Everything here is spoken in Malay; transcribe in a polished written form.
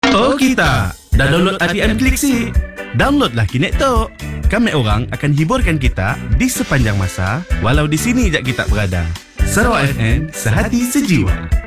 Oh kita, dah download RTM Klik si. Downloadlah kini tu. Kami orang akan hiburkan kita di sepanjang masa, walau di sini je kita berada. Sarawak FM, sehati sejiwa.